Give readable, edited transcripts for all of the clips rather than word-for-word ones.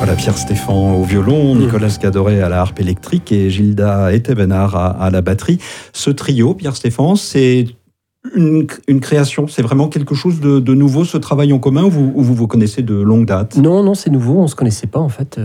Voilà, Pierre Stéphan au violon, Nicolas Gadoret à la harpe électrique et Gilda Etebenard à la batterie. Ce trio, Pierre Stéphan, c'est une création, c'est vraiment quelque chose de nouveau, ce travail en commun, ou vous connaissez de longue date? Non, c'est nouveau, on ne se connaissait pas en fait.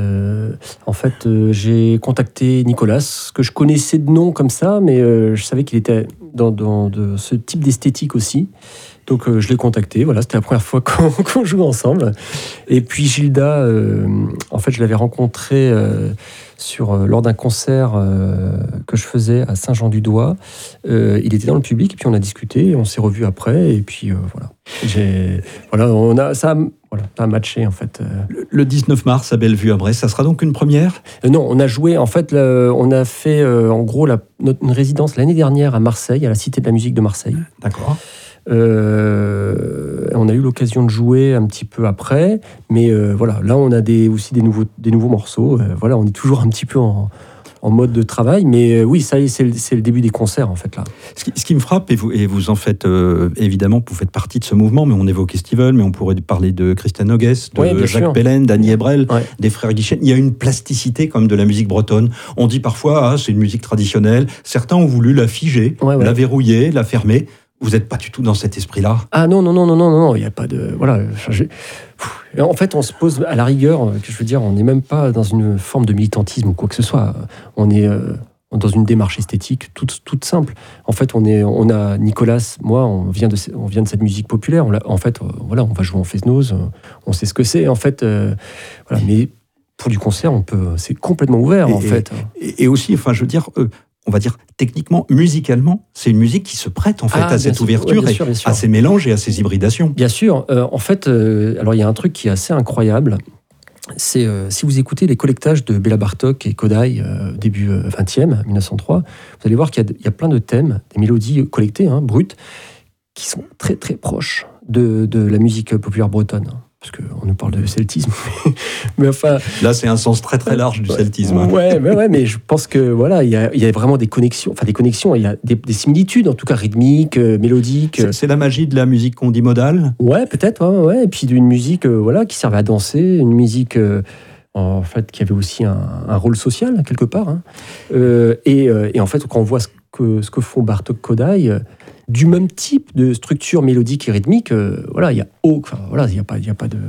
J'ai contacté Nicolas, que je connaissais de nom comme ça, mais je savais qu'il était dans ce type d'esthétique aussi. Donc je l'ai contacté, voilà, c'était la première fois qu'on joue ensemble. Et puis Gilda, en fait je l'avais rencontré lors d'un concert que je faisais à Saint-Jean-du-Doigt. Il était dans le public et puis on a discuté, on s'est revus après et puis voilà. Ça a matché en fait. Le 19 mars à Bellevue-à-Brest, ça sera donc une première? Non, on a joué, en fait, on a fait en gros une résidence l'année dernière à Marseille, à la Cité de la musique de Marseille. D'accord. On a eu l'occasion de jouer un petit peu après, mais voilà, là on a aussi des nouveaux morceaux. Voilà, on est toujours un petit peu en mode de travail, mais oui, ça y est, c'est le début des concerts en fait là. Ce qui me frappe, et vous en faites évidemment, vous faites partie de ce mouvement, mais on évoque Estival, mais on pourrait parler de Christian Nogues, de Jacques Pellen, d'Annie Ebrel, des frères Guichen. Il y a une plasticité comme de la musique bretonne. On dit parfois, c'est une musique traditionnelle. Certains ont voulu la figer, la verrouiller, la fermer. Vous n'êtes pas du tout dans cet esprit-là? Ah non, il n'y a pas de... Voilà, en fait, on se pose à la rigueur, je veux dire, on n'est même pas dans une forme de militantisme ou quoi que ce soit. On est dans une démarche esthétique toute simple. En fait, on a Nicolas, moi, on vient de cette musique populaire. On va jouer en Fesnoz, on sait ce que c'est. En fait, voilà, mais pour du concert, c'est complètement ouvert, en fait. Et aussi, enfin, je veux dire... on va dire techniquement, musicalement, c'est une musique qui se prête en fait à cette ouverture, bien sûr. À ces mélanges et à ces hybridations. Bien sûr. En fait, alors il y a un truc qui est assez incroyable. C'est si vous écoutez les collectages de Béla Bartók et Kodály début 20e, 1903, vous allez voir qu'il y a plein de thèmes, des mélodies collectées, brutes, qui sont très très proches de la musique populaire bretonne. Parce qu'on nous parle de celtisme. Mais enfin, là, c'est un sens très très large du celtisme. Ouais, mais je pense que voilà, il y a vraiment des connexions. Enfin, il y a des similitudes, en tout cas rythmiques, mélodiques. C'est la magie de la musique qu'on dit modale. Ouais, peut-être. Ouais. Et puis d'une musique, qui servait à danser, une musique. En fait, qui avait aussi un rôle social quelque part. Et en fait, quand on voit ce que font Bartók, Kodály, du même type de structure mélodique et rythmique, il y a pas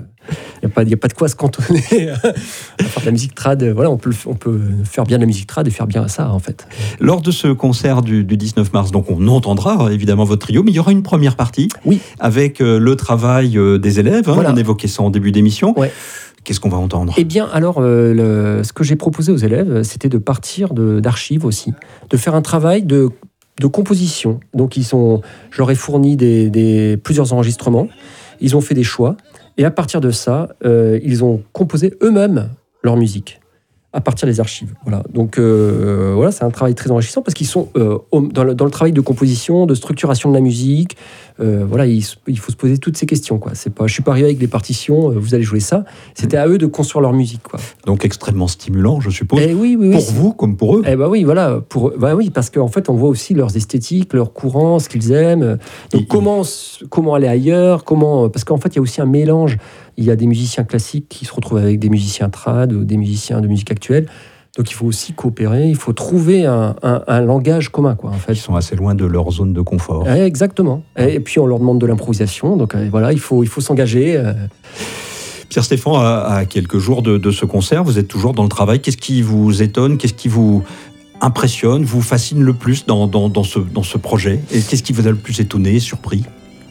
de quoi se cantonner à faire de la musique trad. Voilà, on peut faire bien de la musique trad et faire bien ça en fait. Lors de ce concert du 19 mars, donc on entendra évidemment votre trio, mais il y aura une première partie avec le travail des élèves. On évoquait ça en début d'émission. Ouais. Qu'est-ce qu'on va entendre? Eh bien, alors, ce que j'ai proposé aux élèves, c'était de partir d'archives aussi, de faire un travail de composition. Donc, je leur ai fourni plusieurs enregistrements, ils ont fait des choix, et à partir de ça, ils ont composé eux-mêmes leur musique, à partir des archives. Voilà. Donc, c'est un travail très enrichissant, parce qu'ils sont dans le travail de composition, de structuration de la musique. Il faut se poser toutes ces questions, quoi. Je suis pas arrivé avec des partitions, vous allez jouer ça. C'était à eux de construire leur musique, quoi. Donc extrêmement stimulant, je suppose. Oui, pour vous comme pour eux. Voilà. Parce qu'en fait, on voit aussi leurs esthétiques, leurs courants, ce qu'ils aiment. Donc comment aller ailleurs, parce qu'en fait, il y a aussi un mélange. Il y a des musiciens classiques qui se retrouvent avec des musiciens trad ou des musiciens de musique actuelle. Donc il faut aussi coopérer, il faut trouver un langage commun, quoi, en fait. Ils sont assez loin de leur zone de confort. Exactement. Et puis on leur demande de l'improvisation, donc il faut s'engager. Pierre Stéphan, à quelques jours de ce concert, vous êtes toujours dans le travail. Qu'est-ce qui vous étonne? Qu'est-ce qui vous impressionne, vous fascine le plus dans ce projet? Et qu'est-ce qui vous a le plus étonné, surpris?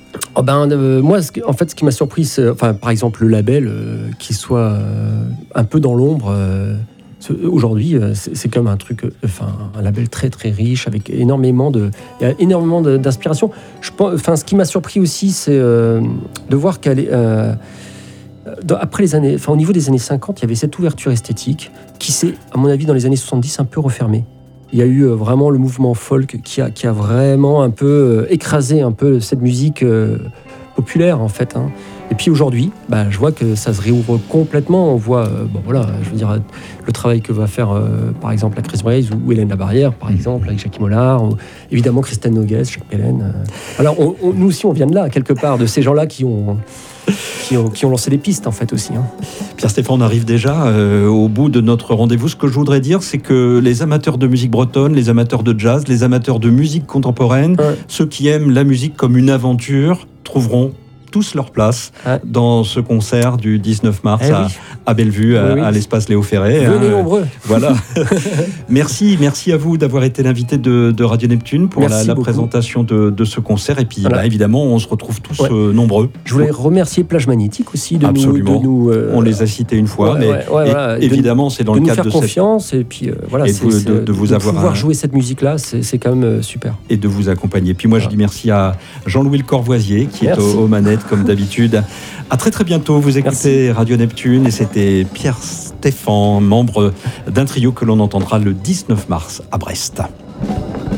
Moi, ce qui m'a surpris, c'est, par exemple, le label qui soit un peu dans l'ombre. Aujourd'hui, c'est comme un truc, un label très très riche avec énormément d'inspiration. Ce qui m'a surpris aussi, c'est de voir après les années, au niveau des années 50, il y avait cette ouverture esthétique qui s'est, à mon avis, dans les années 70, un peu refermée. Il y a eu vraiment le mouvement folk qui a vraiment un peu écrasé un peu cette musique populaire en fait. Et puis aujourd'hui, je vois que ça se réouvre complètement. On voit, je veux dire, le travail que va faire, par exemple, la Chris Braze ou Hélène Labarrière, par exemple, avec Jackie Mollard, ou évidemment Christine Noguès, Jacques Pellen. Alors, nous aussi, on vient de là, quelque part, de ces gens-là qui ont lancé des pistes, en fait, aussi. Pierre-Stéphane, on arrive déjà au bout de notre rendez-vous. Ce que je voudrais dire, c'est que les amateurs de musique bretonne, les amateurs de jazz, les amateurs de musique contemporaine, ceux qui aiment la musique comme une aventure, trouveront tous leur place dans ce concert du 19 mars à Bellevue, à l'espace Léo Ferré. Venez nombreux. Voilà. Merci à vous d'avoir été l'invité de Radio Neptune pour la présentation de ce concert. Et puis, évidemment, on se retrouve tous nombreux. Je voulais remercier Plage Magnétique aussi de nous. On les a cités une fois, évidemment, c'est dans le cadre de faire confiance et puis de vous avoir pouvoir jouer cette musique-là, c'est quand même super. Et de vous accompagner. Puis moi, je dis merci à Jean-Louis Le Corvoisier qui est aux manettes comme d'habitude. À très bientôt. Vous écoutez Radio Neptune et c'était Pierre-Stéphane, membre d'un trio que l'on entendra le 19 mars à Brest.